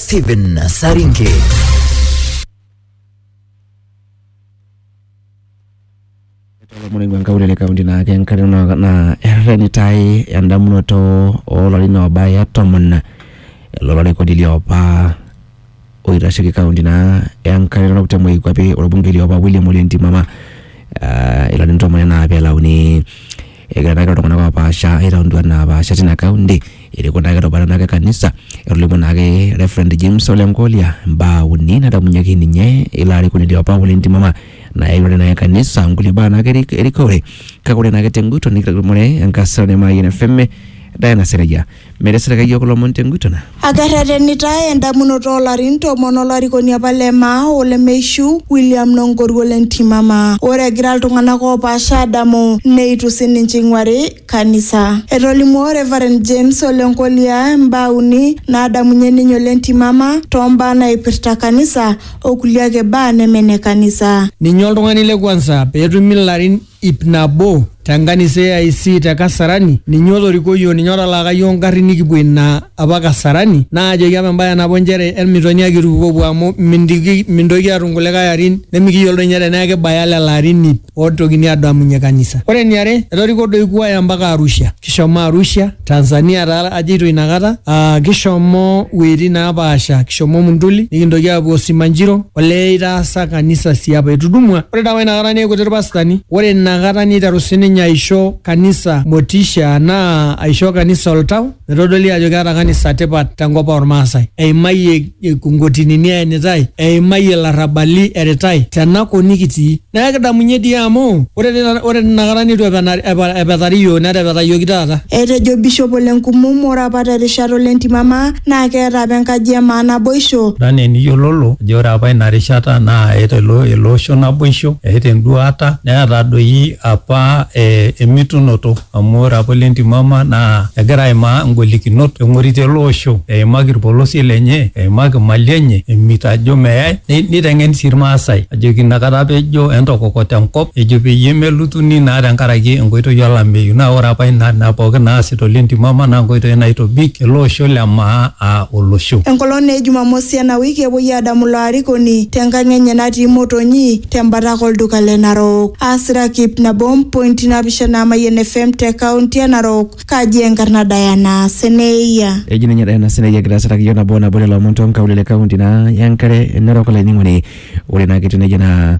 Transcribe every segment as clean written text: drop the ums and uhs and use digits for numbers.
Stephen Saringe. Morning kaulele kaunti na kenkarino na erenitai endamunoto olarina obaya tomon lolore kodili opa oirashiki kaunti na enkarino kutemo ikwapi olobungeli opa William Ole Ntimama ilalini tomon na apelauni egrana katokona kwa pasha iraundwa na pasha tina kaunti ilikona katobana na kanisa erolimu na Reverend James Ole Nkolia mba unina da munyaki ninye ilali kodili opa Ole Ntimama na yule na kanisa nguli bana erikore kakule na ketenguto nikamule enkasane mayine femme Diana Sereja meresera kayo kulo montenguto na agarenita endamunoto larin tomon olarikoni apalema Ole Meishu William Nongoru Ole Ntimama ore egira iltung'anak opaasha adamu neitu sininche ing'wari kanisa etolimuo Reverend James Ole Nkolia mbaa uni naadamunye ninye Ole Ntimama tombaa naipirta kanisa okulie ake baa nemene kanisa ninye oltung'ani le kwanza peetumi larin ipnabo tanganise ya isi ta Kasarani ninye olorikoyo ninye otalakayo ngarri nikipwe na apa Kasarani na ajoki apa mbaya nabo njere ermitoni akirupuko amu mindoki atunguleka yarin nemikiyiolo ninye tenake bayala larin otokini adamunye kanisa ore niare etoriko doi kuaya mpaka Arusha kishomo Arusha Tanzania taa ajeito inakata kishomo weri napaasha kishomo Munduli nikindoki apuo Simanjiro ole itaasa kanisa siapa etudumwa ore tawa inakata neekuti irpastani ore inakata niteru sininye aisho kanisa motisha na aisho kanisa oltau metodoli ajo keeta kanisa tipat tenkop ormaasai eimayie kungotinini enitai eimayie larabali eritai tenako nikitii na kidamunye dia amu ore nakata nitu epetariyo netepetayo kitata etejo Bishop Ole Nkumu ore apa terishata Ole Ntimama na keeta apa enkaji emaana boisho dane eniyiololo ajo ore apa ina rishata na eloosho naboisho eeta enduata neeta doi apa emitunoto amu ore apa Ole Ntimama na egira aimaa ngolikinot eng'orite loosho eimaki irpolosi lenye eimaki mali enye emitajo meyai niteng'en sii irmaasai ajoki inakata pejo entokokote enkop ejo peyie melutuni naa tenkaraki enkoitoi olameyu na ore apa ina pookin naasita Ole Ntimama na enkoitoi naitobik ele osho le maa olosho enkolong e Jumamosi ena wiki epuoi adamu ilo arikoni tenkang' enye natii Motonyi tembata olduka le Narok Asirakip nabo point napishana Mayian FM te kaunti ya Narok kaji enkarna Diana Seneia ejine nya Diana Seneia grasara kiyo bona bole lo monton kaulele kaunti na yankare Narok la ningoni ore na kitune jana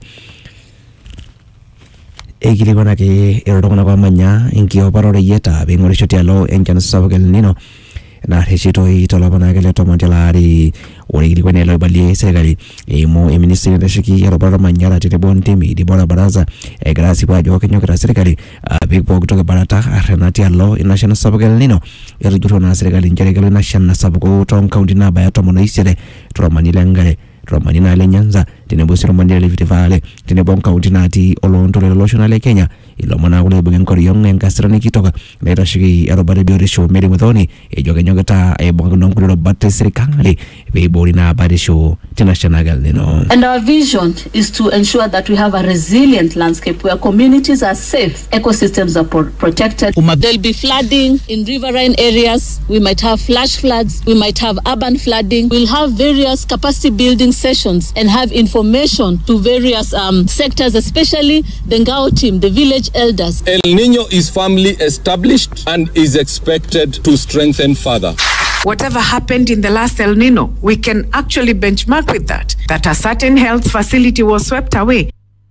egire kona ke erotongona kwa manya inkio parore yeta bengorisho tialo enchan sabagel nino na heshito itolabana kele tomantelari ore giri kwenye lo balie serikali emo ministry de shiki ya robara manyara tete bontemi di bora baraza grasi kwa jo kenyo kra serikali big bog kutoka barata renati allo national sabagel nino erujuro na serikali njeregelo national sabago ton county na baya tomono isere tromanile ngare Romani na Nyanza tinebo Romani le Vitivale tinebo county nati olonto le lotional Kenya ilo mona kule bugen koriyong enkasrani kitoka na irashiki arobare biorisho meri muthoni ejogenyogeta ebongono kulo batte serikali beibori na barisho national no. And our vision is to ensure that we have a resilient landscape where communities are safe, ecosystems are protected. There'll be flooding in riverine areas, we might have flash floods, we might have urban flooding, we'll have various capacity building sessions and have information to various sectors, especially the Ngao team, the village elders. El Nino is firmly established and is expected to strengthen further. Whatever happened in the last El Nino, we can actually benchmark with that a certain health facility was swept away.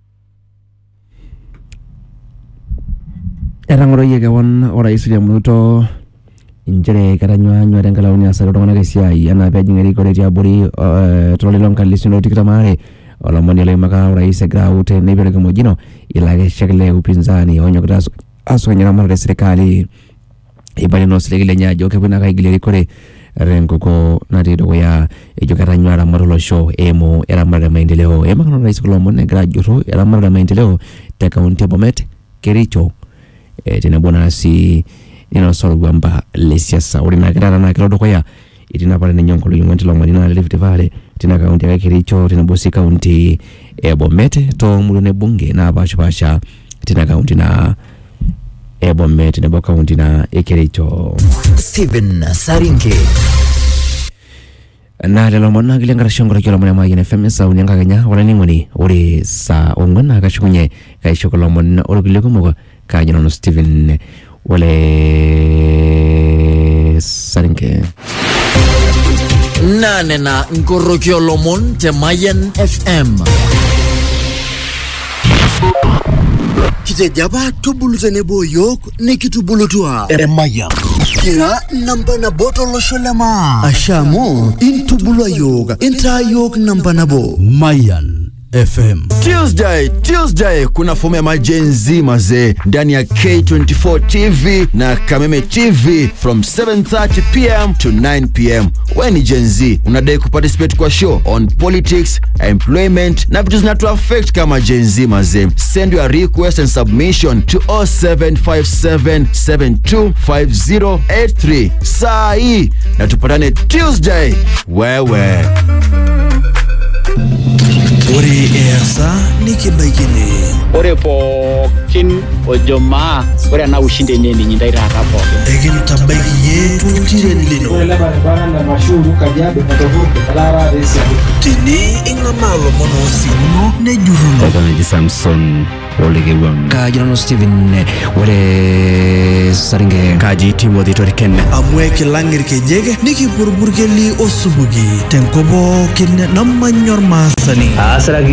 Erangoroye gawon ora isulia muto injere karanywa tengalauni asaro tongana kesiai ana pejingeri koleti abori trolilon kalisino tikitamare olomoni le maka rais graute nebele kemojino ilage shekle upinzani onyo kutaso asonyera mara serikali ibali no serikali nyajo kebuna kaigile kore renkoko natido ya ejokaranywa ramaro show emo era mara maendeleo ema kana rais kolomone graduate era mara maendeleo te kaunti Bomet Kericho tinabona si nino sorgwamba lesiasa urina kirana na kilodo kwa ya itina pale nyonko lo yungwenti lo madina le Vitivale tina kaunti ya Kericho tina bosi kaunti Bomet to mulone bunge na basha tina kaunti na Bomet na kaunti na Kericho. Stephen Saringe na lelo mona gilenga rashongora kila mwana mwa FM sa unyanga kanya wala ningoni ore sa ongona kashukunye kaishokolo mona orogile kumoga kanyano Steven wale sarinke nane na Nkorokio Lomon te Mayen FM. Kitejaba tubuluze nebo yok ne kitubulutua Mayan. Kira namba na botolo sholema. Ashamo intubulwa yoga inta yok namba na bo Mayan FM. Tuesday kuna fomu ya majenzi mazee ndani ya K24 TV na Kameme TV from 7:30 PM to 9 PM. Wewe ni Gen Z, unadai kuparticipate kwa show on politics, employment na vitu zinatu affect kama Gen Z mazee. Send your request and submission to 0757725083. Saa hii na tupatane Tuesday. Wewe Ore esa nikibaikini. Ore pookin ojomaa ore na ushinde nini nyindaira hapo. Egin tabaiki yetu tiren lino. Ore leba bana na mashuru kajabe katovuke kalara desi. Tini ingamalo mono sino ne juruno. Tadani Samson Olegewang kajano Steven wale saringe kaji Timothy Toriken amweke langir ke jege niki burburgeli osubugi tenkobo kinne namma nyor masani Asragi